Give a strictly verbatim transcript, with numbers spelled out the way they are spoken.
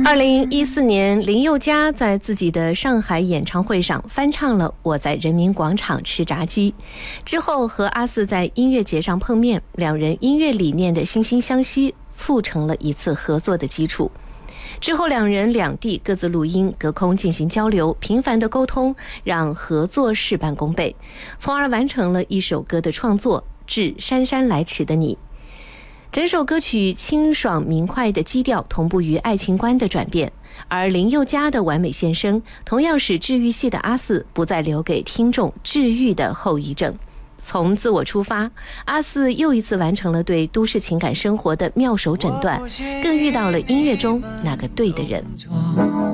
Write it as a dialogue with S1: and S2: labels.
S1: 二零一四年，林宥嘉在自己的上海演唱会上翻唱了《我在人民广场吃炸鸡》，之后和阿肆在音乐节上碰面，两人音乐理念的惺惺相惜，促成了一次合作的基础。之后两人两地各自录音，隔空进行交流，频繁的沟通让合作事半功倍，从而完成了一首歌的创作《致姗姗来迟的你》。整首歌曲清爽明快的基调同步于爱情观的转变，而林宥嘉的完美献声同样使治愈系的阿肆不再留给听众治愈的后遗症。从自我出发，阿肆又一次完成了对都市情感生活的妙手诊断，更遇到了音乐中那个对的人。